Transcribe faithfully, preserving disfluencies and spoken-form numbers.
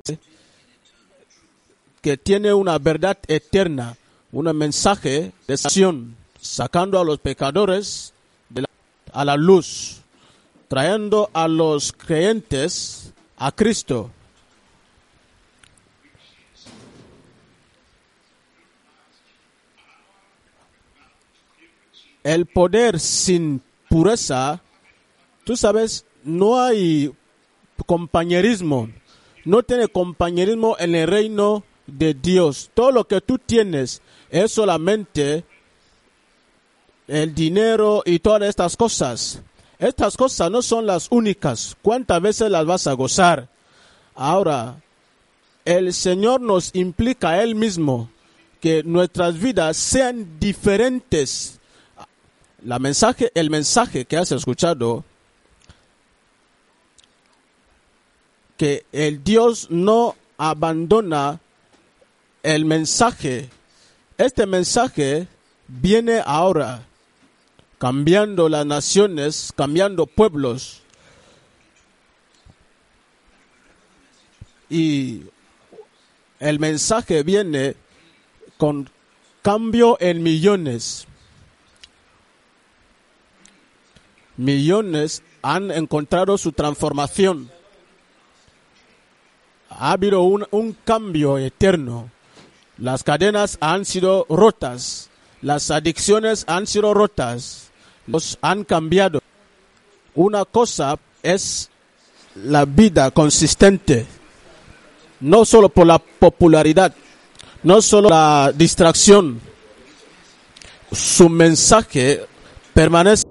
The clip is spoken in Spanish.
que tiene una verdad eterna, un mensaje de salvación, sacando a los pecadores de la, a la luz, trayendo a los creyentes a Cristo. El poder sin pureza, tú sabes, no hay compañerismo, no tiene compañerismo en el reino de Dios. Todo lo que tú tienes es solamente el dinero y todas estas cosas. Estas cosas no son las únicas. ¿Cuántas veces las vas a gozar? Ahora, el Señor nos implica a Él mismo que nuestras vidas sean diferentes. La mensaje, el mensaje que has escuchado, que el Dios no abandona el mensaje. Este mensaje viene ahora, cambiando las naciones, cambiando pueblos. Y el mensaje viene con cambio en millones. Millones han encontrado su transformación. Ha habido un, un cambio eterno. Las cadenas han sido rotas. Las adicciones han sido rotas. Los han cambiado. Una cosa es la vida consistente. No solo por la popularidad. No solo la distracción. Su mensaje permanece.